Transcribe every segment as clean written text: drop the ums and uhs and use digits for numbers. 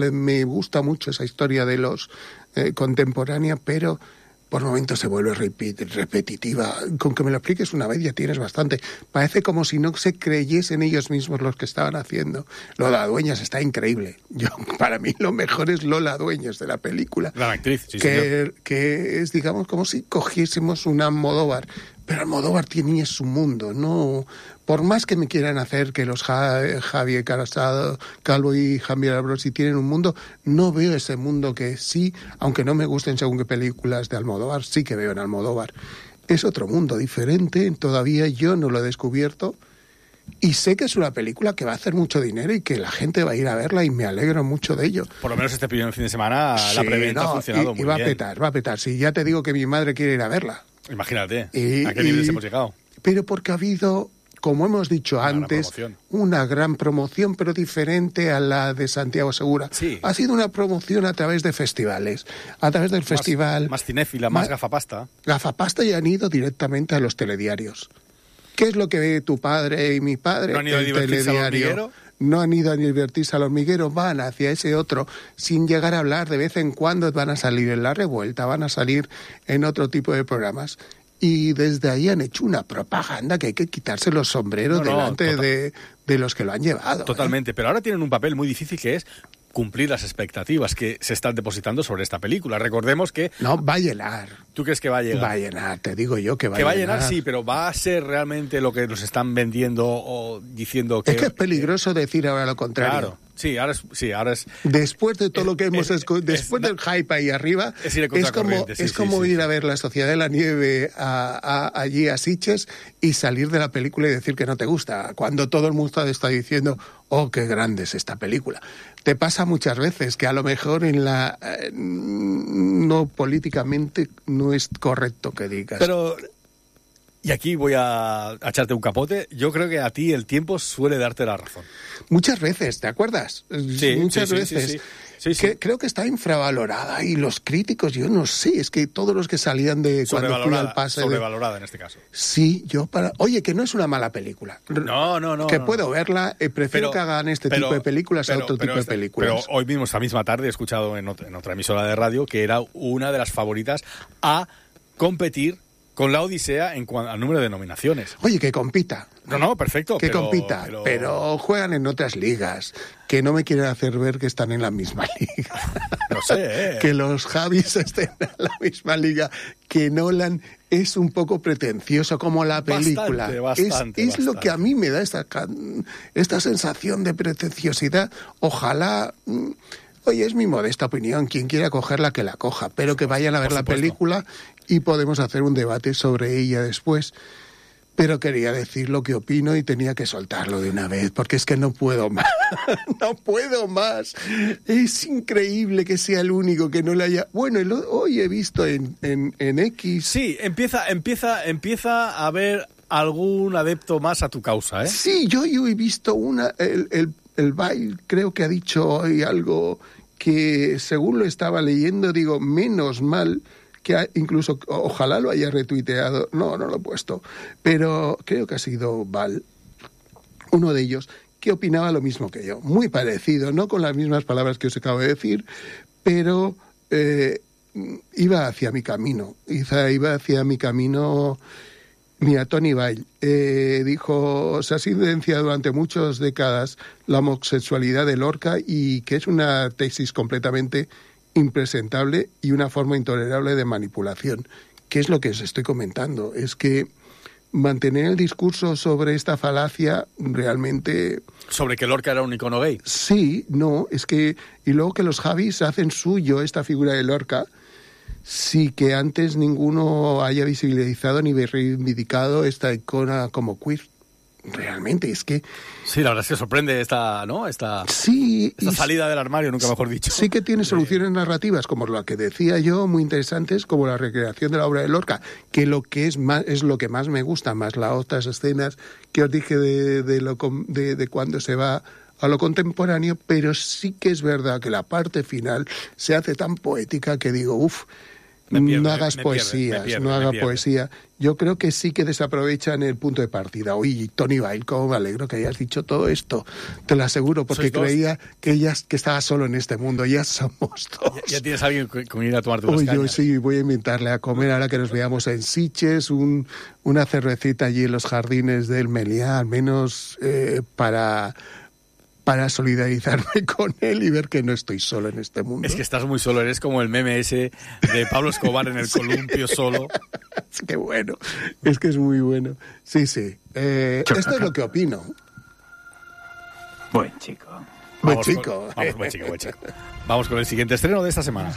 Me gusta mucho esa historia de los contemporánea, pero por momentos se vuelve repetitiva. Con que me lo expliques una vez ya tienes bastante. Parece como si no se creyesen ellos mismos los que estaban haciendo. Lola Dueñas está increíble. Para mí lo mejor es Lola Dueñas de la película. La actriz, sí, que es, digamos, como si cogiésemos un Almodóvar. Pero Almodóvar tiene su mundo, ¿no? Por más que me quieran hacer que los Javier Calvo y Javier Albrosi tienen un mundo, no veo ese mundo que sí, aunque no me gusten según qué películas de Almodóvar, sí que veo en Almodóvar. Es otro mundo diferente, todavía yo no lo he descubierto y sé que es una película que va a hacer mucho dinero y que la gente va a ir a verla y me alegro mucho de ello. Por lo menos este primer fin de semana la preventa ha funcionado muy bien. Va a petar. Si ya te digo que mi madre quiere ir a verla. Imagínate, ¿a qué niveles hemos llegado? Pero porque ha habido, como hemos dicho antes, una gran promoción, pero diferente a la de Santiago Segura. Sí. Ha sido una promoción a través de festivales, a través del festival. Más cinéfila, más gafapasta. Gafapasta, y han ido directamente a los telediarios. ¿Qué es lo que ve tu padre y mi padre? ¿No han ido a divertirse al hormiguero? No han ido a divertirse al hormiguero, van hacia ese otro, sin llegar a hablar. De vez en cuando van a salir en La Revuelta, van a salir en otro tipo de programas. Y desde ahí han hecho una propaganda que hay que quitarse los sombreros delante de los que lo han llevado. Totalmente, pero ahora tienen un papel muy difícil que es cumplir las expectativas que se están depositando sobre esta película. Recordemos que... No, va a llenar. ¿Tú crees que va a llegar? Va a llenar, te digo yo que va a llenar. Que va a llenar, sí, pero ¿va a ser realmente lo que nos están vendiendo o diciendo que...? Es que es peligroso decir ahora lo contrario. Claro. Sí, ahora es... Después de todo lo que hemos escuchado, después del hype ahí arriba, es como ir a ver La Sociedad de la Nieve allí a Sitges y salir de la película y decir que no te gusta, cuando todo el mundo está diciendo, oh, qué grande es esta película. Te pasa muchas veces que a lo mejor no políticamente no es correcto que digas. Pero... Y aquí voy a echarte un capote. Yo creo que a ti el tiempo suele darte la razón. Muchas veces, ¿te acuerdas? Sí, muchas veces. Sí. Creo que está infravalorada y los críticos, yo no sé, es que todos los que salían de cuando fui al pase... Sobrevalorada en este caso. Sí, Oye, que no es una mala película. No. Que puedo verla, prefiero que hagan este tipo de películas a otro tipo de películas. Pero hoy mismo, esta misma tarde, he escuchado en otra emisora de radio que era una de las favoritas a competir con La Odisea en cuanto al número de nominaciones. Oye, que compita. No, perfecto. Compita, pero juegan en otras ligas, que no me quieren hacer ver que están en la misma liga. No sé, Que los Javis estén en la misma liga, que Nolan es un poco pretencioso como la película. Bastante. Es lo que a mí me da esta sensación de pretenciosidad. Ojalá... Oye, es mi modesta opinión, quien quiera cogerla que la coja, pero que vayan a ver la película y podemos hacer un debate sobre ella después. Pero quería decir lo que opino y tenía que soltarlo de una vez, porque es que no puedo más. No puedo más. Es increíble que sea el único que no le haya... Bueno, hoy he visto en X... Sí, empieza a haber algún adepto más a tu causa, ¿eh? Sí, yo he visto el Bail creo que ha dicho hoy algo que, según lo estaba leyendo, digo, menos mal que incluso, ojalá lo haya retuiteado, no lo he puesto, pero creo que ha sido Val, uno de ellos, que opinaba lo mismo que yo, muy parecido, no con las mismas palabras que os acabo de decir, pero iba hacia mi camino. Mira, Tony Bail dijo, se ha silenciado durante muchas décadas la homosexualidad de Lorca y que es una tesis completamente impresentable y una forma intolerable de manipulación. ¿Qué es lo que os estoy comentando? Es que mantener el discurso sobre esta falacia realmente... ¿Sobre que Lorca era un icono gay? Sí, no, es que... Y luego que los Javis hacen suyo esta figura de Lorca... Sí, que antes ninguno haya visibilizado ni reivindicado esta icona como queer. Realmente, es que... Sí, la verdad es que sorprende esta sí, salida del armario, nunca mejor dicho. Sí que tiene soluciones narrativas, como la que decía yo, muy interesantes, como la recreación de la obra de Lorca, que lo que es lo que más me gusta, más las otras escenas que os dije de cuando se va a lo contemporáneo, pero sí que es verdad que la parte final se hace tan poética que digo, no hagas poesías, no hagas poesía. Yo creo que sí que desaprovechan el punto de partida. Oye, Tony Bail, cómo me alegro que hayas dicho todo esto. Te lo aseguro, porque creía que estaba solo en este mundo. Ya somos dos. ¿Ya tienes a alguien con ir a tomarte unas cañas? Yo sí, voy a invitarle a comer ahora que nos veamos en Sitges, una cervecita allí en los jardines del Meliá, al menos para solidarizarme con él y ver que no estoy solo en este mundo. Es que estás muy solo, eres como el meme ese de Pablo Escobar en el columpio solo. Es que bueno, es que es muy bueno. Sí. Esto es lo que opino. Buen chico. Buen chico. Vamos con el siguiente estreno de esta semana.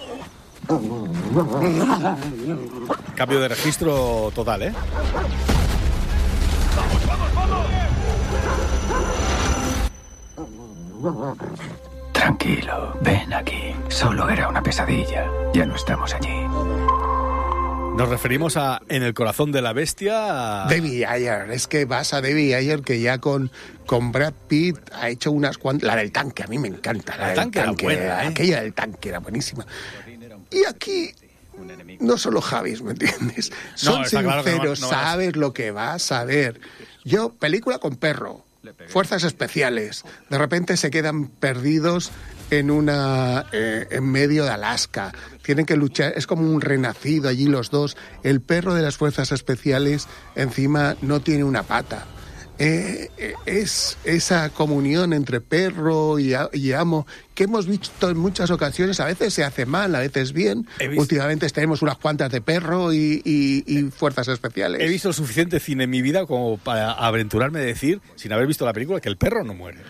Cambio de registro total, ¿eh? Tranquilo, ven aquí. Solo era una pesadilla. Ya no estamos allí. Nos referimos a En el corazón de la bestia. Debbie Ayer, es que vas a Debbie Ayer, que ya con Brad Pitt ha hecho unas cuantas. La del tanque, a mí me encanta. La del tanque era buena, aquella del tanque era buenísima. Y aquí no solo Javis, ¿me entiendes? Son sinceros, claro sabes lo que vas a ver. Yo, película con perro, fuerzas especiales, de repente se quedan perdidos en medio de Alaska, tienen que luchar, es como un renacido allí los dos, el perro de las fuerzas especiales encima no tiene una pata. Es esa comunión entre perro y amo que hemos visto en muchas ocasiones. A veces se hace mal, a veces bien. Últimamente tenemos unas cuantas de perro y fuerzas especiales. He visto suficiente cine en mi vida como para aventurarme a decir, sin haber visto la película, que el perro no muere.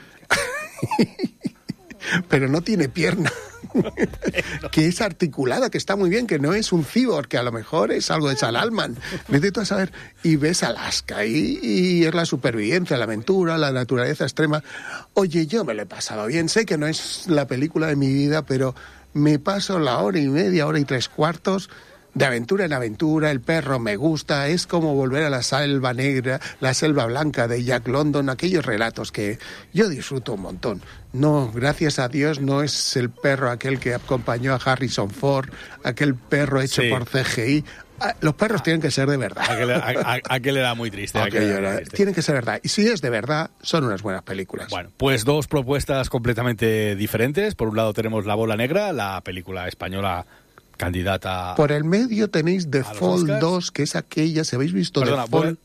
Pero no tiene pierna. Que es articulada, que está muy bien, que no es un cyborg, que a lo mejor es algo de Salalman. Necesito saber. Y ves Alaska y es la supervivencia, la aventura, la naturaleza extrema. Oye, yo me lo he pasado bien. Sé que no es la película de mi vida, pero me paso la hora y media, hora y 3/4 de aventura en aventura. El perro me gusta, es como volver a la selva negra, la selva blanca de Jack London, aquellos relatos que yo disfruto un montón. No, gracias a Dios, no es el perro aquel que acompañó a Harrison Ford, aquel perro hecho por CGI. Los perros tienen que ser de verdad. Aquel era muy triste. Tienen que ser verdad. Y si es de verdad, son unas buenas películas. Bueno, pues dos propuestas completamente diferentes. Por un lado tenemos La Bola Negra, la película española candidata. Por el medio tenéis The Fall 2, que es aquella, si habéis visto The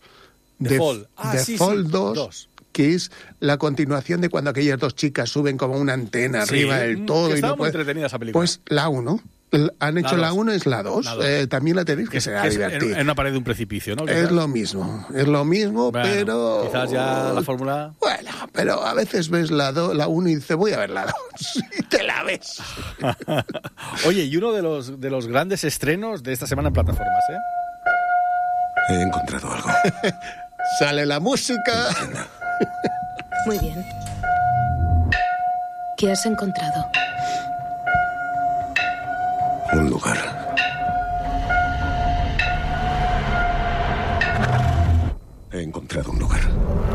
Fall 2, que es la continuación de cuando aquellas dos chicas suben como una antena arriba del todo. Que estaba muy entretenida esa película. Pues la 1. Han hecho la 1, es la 2. También la tenéis, que será divertida. En una pared de un precipicio, ¿no? Es lo mismo, bueno, pero... Quizás ya la fórmula... Bueno, pero a veces ves la 1 y dices, voy a ver la 2, y te la ves. Oye, y uno de los grandes estrenos de esta semana en plataformas, ¿eh? He encontrado algo. Sale la música. Muy bien. ¿Qué has encontrado? Un lugar. He encontrado un lugar.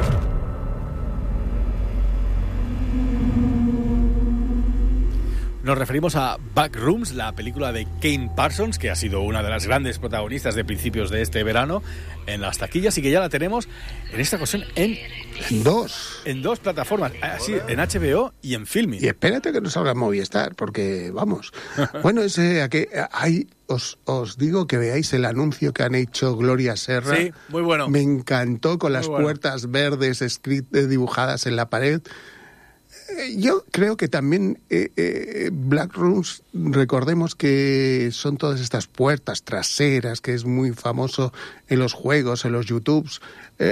Nos referimos a Backrooms, la película de Kane Parsons, que ha sido una de las grandes protagonistas de principios de este verano en las taquillas y que ya la tenemos en esta ocasión en dos plataformas, así, en HBO y en Filmin. Y espérate que nos salga Movistar, porque vamos. Bueno, os digo que veáis el anuncio que han hecho Gloria Serra. Sí, muy bueno. Me encantó, con las puertas verdes dibujadas en la pared. Yo creo que también Backrooms, recordemos que son todas estas puertas traseras, que es muy famoso en los juegos, en los YouTubes.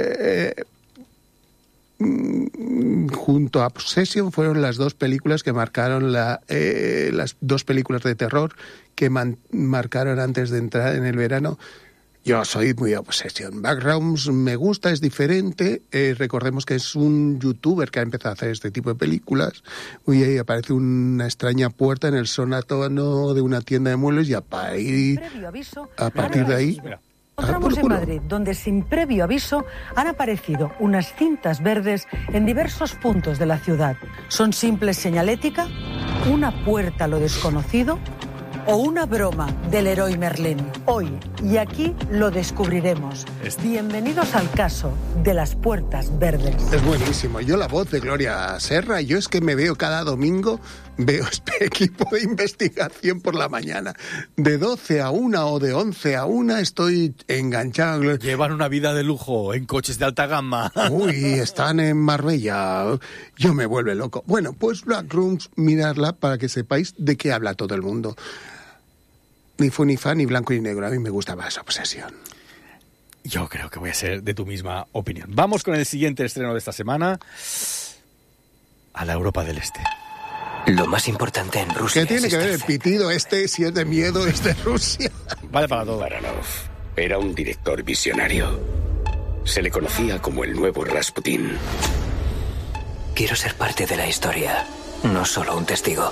Junto a Obsession fueron las dos películas que marcaron las dos películas de terror que marcaron antes de entrar en el verano. Yo soy muy Obsession. Backrooms me gusta, es diferente. Recordemos que es un youtuber que ha empezado a hacer este tipo de películas. Y ahí aparece una extraña puerta en el sonatono de una tienda de muebles y a partir de ahí... Encontramos en Madrid, donde sin previo aviso han aparecido unas cintas verdes en diversos puntos de la ciudad. ¿Son simple señalética? ¿Una puerta a lo desconocido? o una broma del Leroy Merlin. Hoy y aquí lo descubriremos. Bienvenidos al caso de las puertas verdes. Es buenísimo. Yo la voz de Gloria Serra, yo es que me veo cada domingo, veo este equipo de investigación por la mañana. De 12 a 1 o de 11 a 1 estoy enganchado. Llevan una vida de lujo en coches de alta gama. Uy, están en Marbella. Yo me vuelve loco. Bueno, pues Black Rooms, miradla para que sepáis de qué habla todo el mundo. Ni fu ni fa, ni blanco ni negro. A mí me gustaba esa obsesión. Yo creo que voy a ser de tu misma opinión. Vamos con el siguiente estreno de esta semana. A la Europa del Este. Lo más importante en Rusia. ¿Qué tiene que ver el pitido este, si es de miedo, es de Rusia? Vale para todo. Baranov era un director visionario. Se le conocía como el nuevo Rasputín. Quiero ser parte de la historia, no solo un testigo.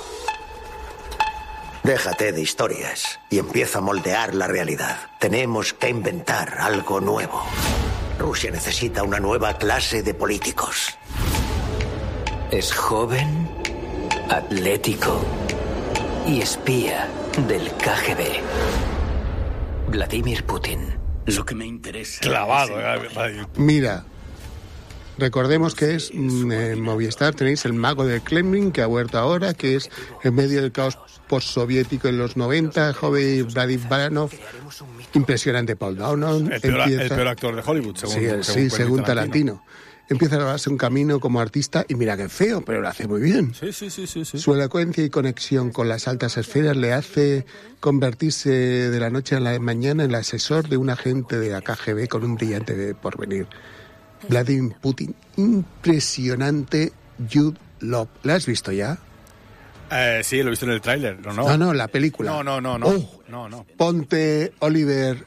Déjate de historias y empieza a moldear la realidad. Tenemos que inventar algo nuevo. Rusia necesita una nueva clase de políticos. Es joven, atlético y espía del KGB. Vladimir Putin. Lo que me interesa... Clavado. Mira, recordemos que es en Movistar, tenéis El Mago del Kremlin, que ha vuelto ahora, que es en medio del caos postsoviético en los 90, joven Vladimir Baranov, impresionante Paul Dano. El peor actor de Hollywood, según Tarantino. Empieza a darse un camino como artista y mira que feo, pero lo hace muy bien. Sí. Su elocuencia y conexión con las altas esferas le hace convertirse de la noche a la mañana en el asesor de un agente de la KGB con un brillante porvenir. Vladimir Putin, impresionante. Jude Law. ¿La has visto ya? Sí, lo he visto en el tráiler. No, la película. No. Ponte Oliver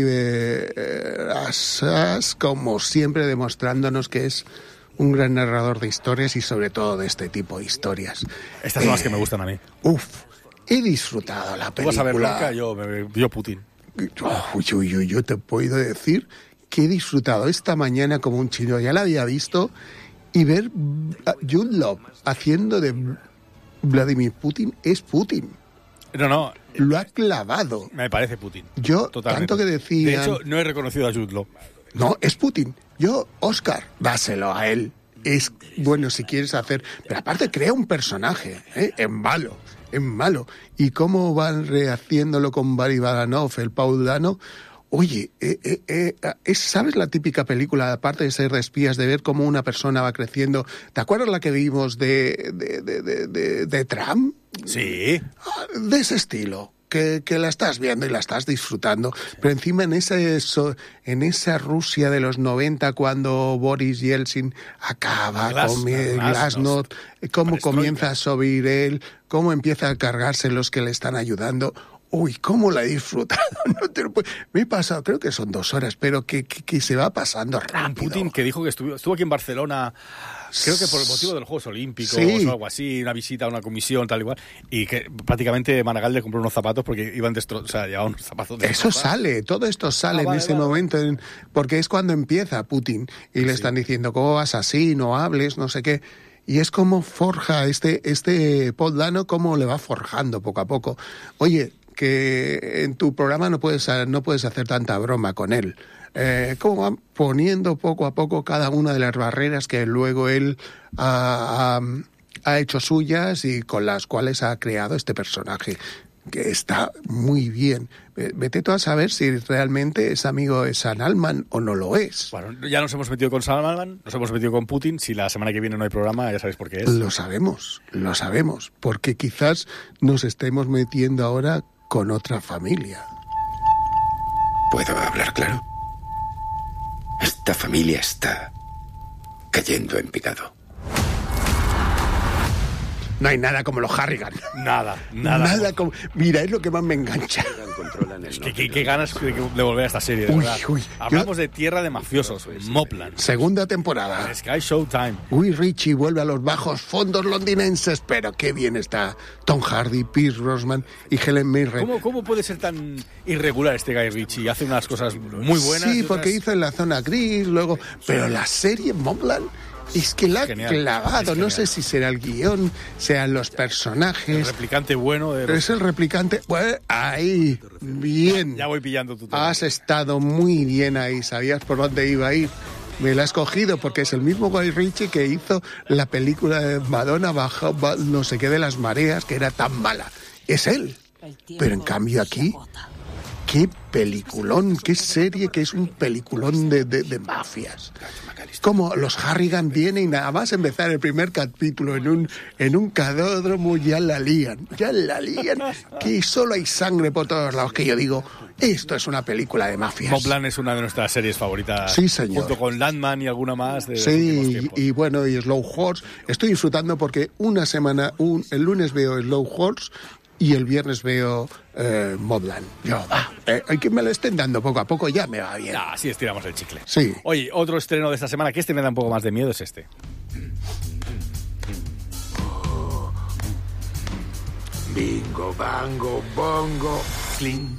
Assayas, como siempre, demostrándonos que es un gran narrador de historias y sobre todo de este tipo de historias. Estas son las que me gustan a mí. He disfrutado la película. Tú vas a ver nunca, yo Putin. Yo te puedo decir que he disfrutado esta mañana como un chino. Ya la había visto y ver a Jude Law haciendo de Vladimir Putin es Putin. No. Lo ha clavado. Me parece Putin. Yo, totalmente. Tanto que decía... De hecho, no he reconocido a Jude Law. No, es Putin. Yo, Oscar, dáselo a él. Es bueno si quieres hacer... Pero aparte crea un personaje, en malo. Y cómo van rehaciéndolo con Barry Baranov, el Paul Dano... Oye, ¿sabes la típica película, aparte de ser de espías, de ver cómo una persona va creciendo? ¿Te acuerdas la que vimos de Trump? Sí. De ese estilo, que la estás viendo y la estás disfrutando. Pero encima en esa Rusia de los 90, cuando Boris Yeltsin acaba con Glasnost, cómo comienza a subir él, cómo empieza a cargarse los que le están ayudando... Uy, cómo la he disfrutado. Me he pasado, creo que son 2 horas, pero que se va pasando rápido. Putin, que dijo que estuvo aquí en Barcelona, creo que por el motivo de los Juegos Olímpicos o algo así, una visita a una comisión, tal y cual, y que prácticamente Maragall le compró unos zapatos porque iban llevaban unos zapatos destrozados. Eso sale, todo esto sale en ese momento, porque es cuando empieza Putin y le están diciendo, ¿cómo vas así? No hables, no sé qué. Y es como forja este Paul Dano, cómo le va forjando poco a poco. Oye, que en tu programa no puedes hacer tanta broma con él. Cómo van poniendo poco a poco cada una de las barreras que luego él ha hecho suyas y con las cuales ha creado este personaje, que está muy bien. Vete tú a saber si realmente es amigo de Sam Altman o no lo es. Bueno, ya nos hemos metido con Sam Altman, nos hemos metido con Putin. Si la semana que viene no hay programa, ya sabéis por qué es. Lo sabemos, porque quizás nos estemos metiendo ahora con otra familia. ¿Puedo hablar claro? Esta familia está cayendo en picado. No hay nada como los Harrigan. Nada. Como... Mira, es lo que más me engancha. Qué ganas de volver a esta serie, de verdad. Hablamos de tierra de mafiosos, Mobland. Segunda temporada. Sky Showtime. Richie vuelve a los bajos fondos londinenses, pero qué bien está Tom Hardy, Pierce Brosnan y Helen Mirren. ¿Cómo puede ser tan irregular este Guy Ritchie? Hace unas cosas muy buenas. Sí, porque hizo En la zona gris, luego... Pero la serie Mobland Es que la ha clavado, no sé si será el guión, sean los personajes. El replicante bueno. Pero es el replicante. Bueno, ahí, bien. Ya voy pillando tu tema. Has estado muy bien ahí, sabías por dónde iba a ir. Me la has cogido porque es el mismo Guy Ritchie que hizo la película de Madonna bajo no sé qué de las mareas, que era tan mala. Es él. Pero en cambio aquí, qué peliculón, qué serie, que es un peliculón de mafias. Como los Harrigan vienen y nada más empezar el primer capítulo en un cadódromo ya la lían, que solo hay sangre por todos lados, que yo digo, esto es una película de mafias. Mobland es una de nuestras series favoritas. Sí, señor. Junto con Landman y alguna más. Sí, y bueno, y Slow Horse. Estoy disfrutando porque una semana, el lunes veo Slow Horse y el viernes veo Mobland. Hay que me lo estén dando poco a poco, ya me va bien. Así estiramos el chicle. Sí. Oye, otro estreno de esta semana, que este me da un poco más de miedo, es este. Bingo, bango, bongo, clean.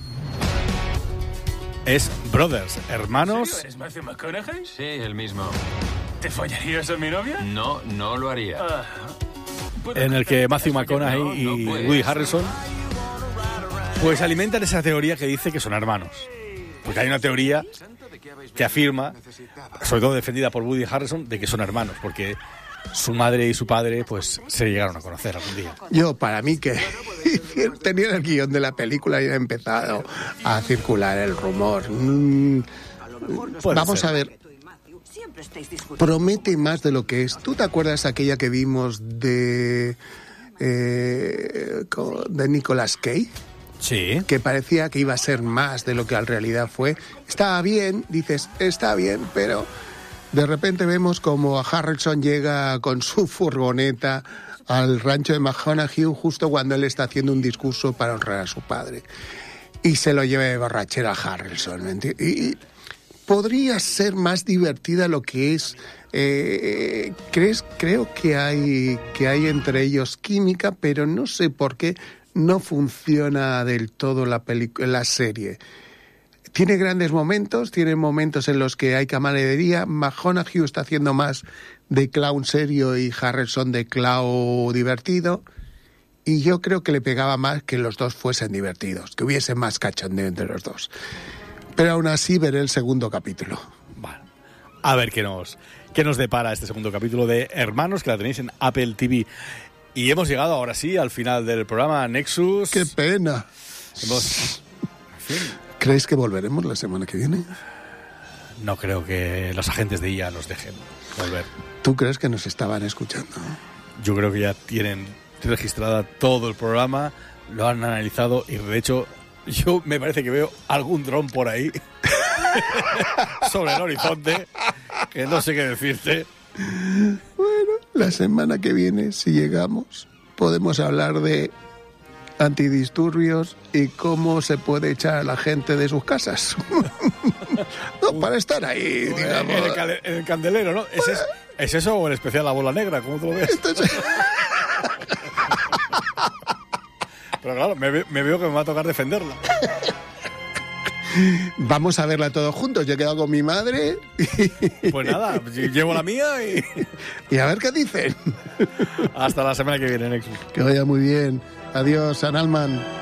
Es Brothers, hermanos. ¿Es Matthew McConaughey? Sí, el mismo. ¿Te follarías a mi novia? No, no lo haría. En el que Matthew McConaughey y Woody Harrelson pues alimentan esa teoría que dice que son hermanos. Porque hay una teoría que afirma, sobre todo defendida por Woody Harrelson, de que son hermanos, porque su madre y su padre pues se llegaron a conocer algún día. Yo, para mí, que tenía el guión de la película y ha empezado a circular el rumor. Vamos a ver. Promete más de lo que es. ¿Tú te acuerdas aquella que vimos de Nicolas Cage? Sí. Que parecía que iba a ser más de lo que en realidad fue. Estaba bien, dices, está bien, pero de repente vemos como a Harrelson llega con su furgoneta al rancho de McConaughey justo cuando él está haciendo un discurso para honrar a su padre. Y se lo lleva de borrachera a Harrelson, ¿me entiendes? Y podría ser más divertida lo que es. Creo que hay entre ellos química, pero no sé por qué no funciona del todo la serie. Tiene grandes momentos, tiene momentos en los que hay camaradería. McConaughey está haciendo más de clown serio y Harrelson de clown divertido. Y yo creo que le pegaba más que los dos fuesen divertidos, que hubiese más cachondeo entre los dos. Pero aún así veré el segundo capítulo. Bueno, a ver qué nos depara este segundo capítulo de Hermanos, que la tenéis en Apple TV. Y hemos llegado ahora sí al final del programa Nexus. ¡Qué pena! ¿Crees que volveremos la semana que viene? No creo que los agentes de IA nos dejen volver. ¿Tú crees que nos estaban escuchando? Yo creo que ya tienen registrada todo el programa, lo han analizado y de hecho yo me parece que veo algún dron por ahí sobre el horizonte, que no sé qué decirte. Bueno, la semana que viene, si llegamos, podemos hablar de antidisturbios y cómo se puede echar a la gente de sus casas. No, para estar ahí, digamos. En el candelero, ¿no? ¿Es eso o en especial la bola negra? ¿Cómo tú lo ves? Pero claro, me veo que me va a tocar defenderla. Vamos a verla todos juntos. Yo he quedado con mi madre. Pues nada, llevo la mía y a ver qué dicen. Hasta la semana que viene, Nexus. Que vaya muy bien. Adiós, San Alman.